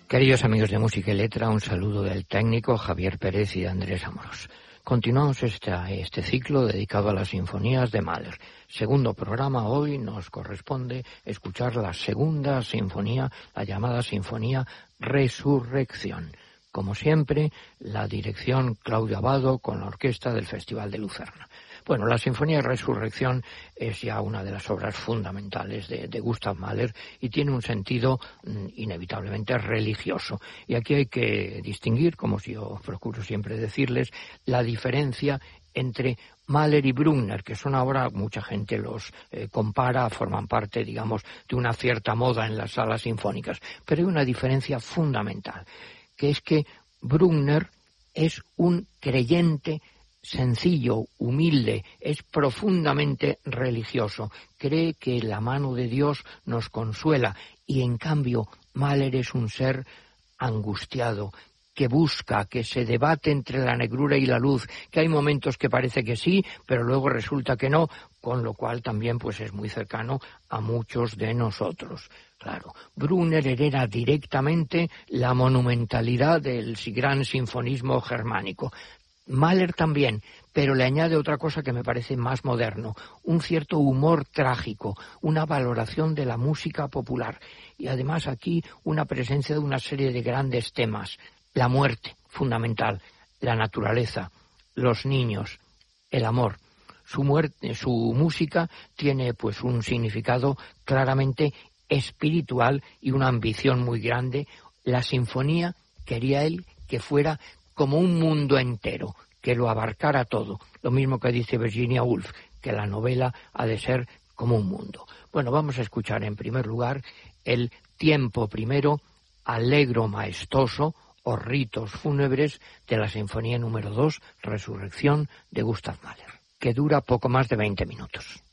Queridos amigos de Música y Letra, un saludo del técnico Javier Pérez y de Andrés Amorós. Continuamos este ciclo dedicado a las sinfonías de Mahler. Segundo programa, hoy nos corresponde escuchar la segunda sinfonía, la llamada Sinfonía Resurrección. Como siempre, la dirección Claudio Abbado con la orquesta del Festival de Lucerna. Bueno, la Sinfonía Resurrección es ya una de las obras fundamentales de Gustav Mahler y tiene un sentido inevitablemente religioso. Y aquí hay que distinguir, como yo procuro siempre decirles, la diferencia entre Mahler y Bruckner, que son ahora, mucha gente los compara, forman parte, digamos, de una cierta moda en las salas sinfónicas. Pero hay una diferencia fundamental, que es que Bruckner es un creyente sencillo, humilde, es profundamente religioso, cree que la mano de Dios nos consuela y en cambio Mahler es un ser angustiado, que busca, que se debate entre la negrura y la luz, que hay momentos que parece que sí, pero luego resulta que no, con lo cual también pues es muy cercano a muchos de nosotros. Claro, Bruckner hereda directamente la monumentalidad del gran sinfonismo germánico. Mahler también, pero le añade otra cosa que me parece más moderno, un cierto humor trágico, una valoración de la música popular y además aquí una presencia de una serie de grandes temas, la muerte, fundamental, la naturaleza, los niños, el amor. Su música tiene pues un significado claramente espiritual y una ambición muy grande. La sinfonía quería él que fuera como un mundo entero, que lo abarcara todo. Lo mismo que dice Virginia Woolf, que la novela ha de ser como un mundo. Bueno, vamos a escuchar en primer lugar el tiempo primero, allegro maestoso, o ritos fúnebres de la Sinfonía número 2, Resurrección, de Gustav Mahler, que dura poco más de 20 minutos.